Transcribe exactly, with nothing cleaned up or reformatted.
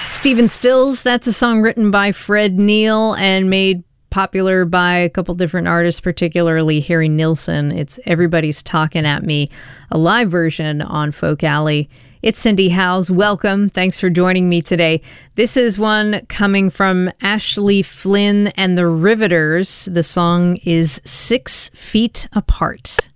Stephen Stills, that's a song written by Fred Neil and made popular by a couple different artists, particularly Harry Nilsson. It's Everybody's Talking at Me, a live version on Folk Alley. It's Cindy Howes. Welcome. Thanks for joining me today. This is one coming from Ashley Flynn and the Riveters. The song is Six Feet Apart.